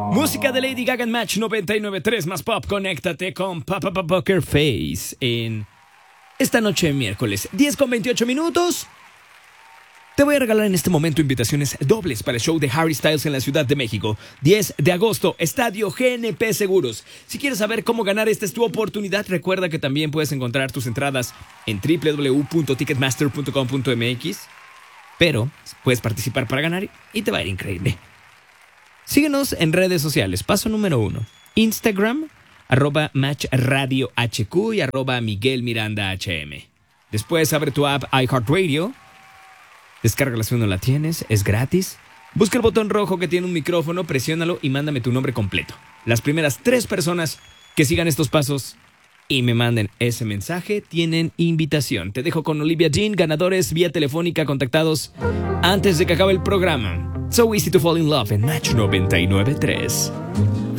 Música de Lady Gaga en Match 99.3 más pop. Conéctate con Poker Face en esta noche de miércoles 10:28. Te voy a regalar en este momento invitaciones dobles para el show de Harry Styles en la Ciudad de México. 10 de agosto, Estadio GNP Seguros. Si quieres saber cómo ganar, esta es tu oportunidad. Recuerda que también puedes encontrar tus entradas en www.ticketmaster.com.mx. Pero puedes participar para ganar y te va a ir increíble. Síguenos en redes sociales. Paso número 1. Instagram, @MatchRadioHQ y @MiguelMirandaHM. Después abre tu app iHeartRadio. Descárgala si no la tienes, es gratis. Busca el botón rojo que tiene un micrófono, presiónalo y mándame tu nombre completo. Las primeras 3 personas que sigan estos pasos y me manden ese mensaje tienen invitación. Te dejo con Olivia Dean, ganadores vía telefónica contactados antes de que acabe el programa. So easy to fall in love en Match 99.3.